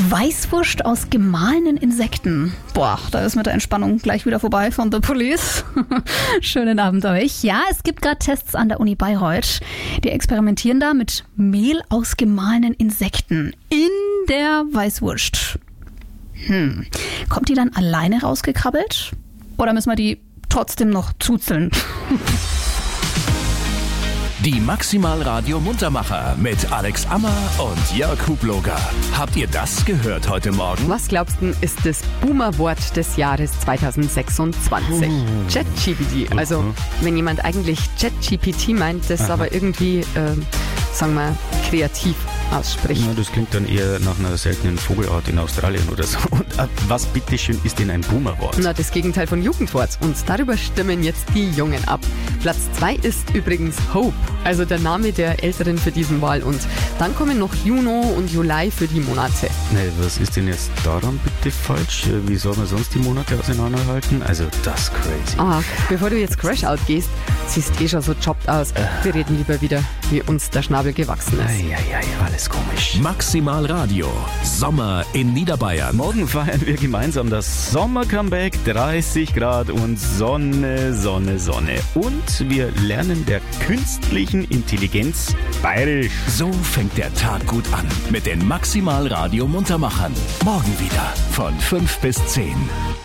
Weißwurst aus gemahlenen Insekten. Boah, da ist mit der Entspannung gleich wieder vorbei von The Police. Schönen Abend euch. Ja, es gibt gerade Tests an der Uni Bayreuth. Die experimentieren da mit Mehl aus gemahlenen Insekten in der Weißwurst. Kommt die dann alleine rausgekrabbelt? Oder müssen wir die trotzdem noch zuzeln? Die Maximal Radio Muntermacher mit Alex Ammer und Jörg Hubloger. Habt ihr das gehört heute Morgen? Was glaubst du, ist das Boomer-Wort des Jahres 2026? ChatGPT. Also, wenn jemand eigentlich ChatGPT meint, das aber irgendwie, sagen wir, kreativ ausspricht. Ja, das klingt dann eher nach einer seltenen Vogelart in Australien oder so. Und was bitteschön ist denn ein Boomer-Wort? Na, das Gegenteil von Jugendwort. Und darüber stimmen jetzt die Jungen ab. Platz 2 ist übrigens Hope, also der Name der Älteren für diesen Wahl. Und dann kommen noch Juno und Juli für die Monate. Nee, was ist denn jetzt daran bitte falsch? Wie soll man sonst die Monate auseinanderhalten? Also das ist crazy. Ach, bevor du jetzt Crash-Out gehst, siehst eh schon so jobbt aus. Wir reden lieber wieder, wie uns der Schnabel gewachsen ist. Eieiei, alles komisch. Maximal Radio. Sommer in Niederbayern. Morgen feiern wir gemeinsam das Sommer-Comeback, 30 Grad und Sonne, Sonne, Sonne. Und wir lernen der künstlichen Intelligenz Bayerisch. So fängt der Tag gut an mit den Maximal Radio Muntermachern. Morgen wieder von 5 bis 10.